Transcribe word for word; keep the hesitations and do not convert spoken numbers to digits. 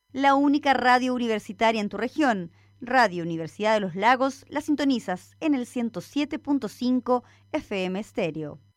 la única radio universitaria en tu región. Radio Universidad de los Lagos, la sintonizas en el ciento siete punto cinco F M Estéreo.